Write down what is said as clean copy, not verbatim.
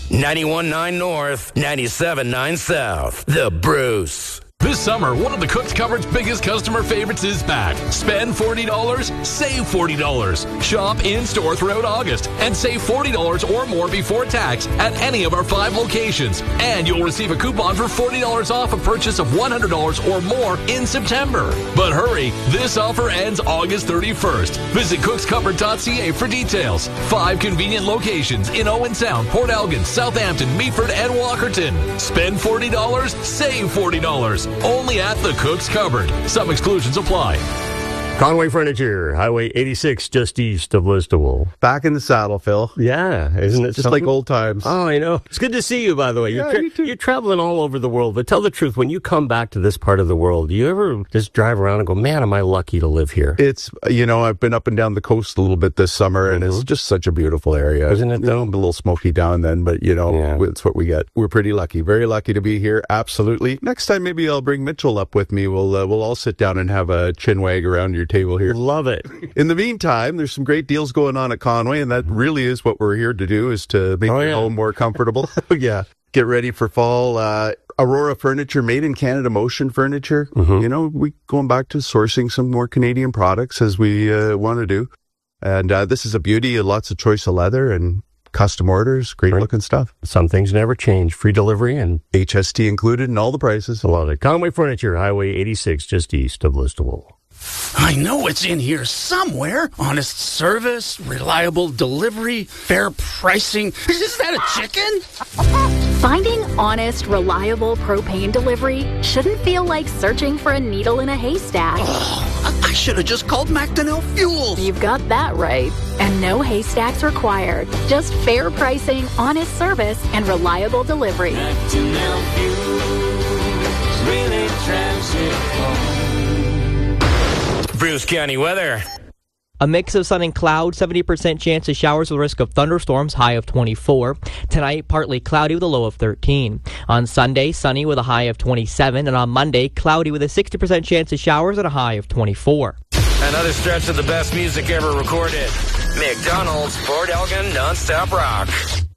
91.9 North, 97.9 South. The Bruce. This summer, one of the Cook's Cupboard's biggest customer favorites is back. Spend $40, save $40. Shop in-store throughout August and save $40 or more before tax at any of our 5 locations. And you'll receive a coupon for $40 off a purchase of $100 or more in September. But hurry, this offer ends August 31st. Visit cookscupboard.ca for details. 5 convenient locations in Owen Sound, Port Elgin, Southampton, Meaford, and Walkerton. Spend $40, save $40. Only at the Cook's Cupboard. Some exclusions apply. Conway Furniture, Highway 86, just east of Listowel. Back in the saddle, Phil. Yeah, isn't it just like old times? Oh, I know. It's good to see you, by the way. You're traveling all over the world, but tell the truth, when you come back to this part of the world, do you ever just drive around and go, man, am I lucky to live here? It's, I've been up and down the coast a little bit this summer, and it's just such a beautiful area. Isn't it? A little smoky down and then, but, it's what we get. We're pretty lucky. Very lucky to be here. Absolutely. Next time, maybe I'll bring Mitchell up with me. We'll all sit down and have a chin wag around your table here. Love it. In the meantime, there's some great deals going on at Conway, and that really is what we're here to do, is to make your home more comfortable. Yeah. Get ready for fall. Aurora Furniture, made in Canada motion furniture. Mm-hmm. We going back to sourcing some more Canadian products as we want to do. And this is a beauty. Lots of choice of leather and custom orders. Great looking stuff. Some things never change. Free delivery and HST included in all the prices. I love it. Conway Furniture, Highway 86, just east of Listowel. I know it's in here somewhere. Honest service, reliable delivery, fair pricing. Is that a chicken? Finding honest, reliable propane delivery shouldn't feel like searching for a needle in a haystack. I should have just called Macdonell Fuels. You've got that right. And no haystacks required. Just fair pricing, honest service, and reliable delivery. Macdonell Fuels really drives it home. Bruce County weather. A mix of sun and cloud, 70% chance of showers with risk of thunderstorms, high of 24. Tonight, partly cloudy with a low of 13. On Sunday, sunny with a high of 27. And on Monday, cloudy with a 60% chance of showers and a high of 24. Another stretch of the best music ever recorded. McDonald's Port Elgin Non-Stop Rock.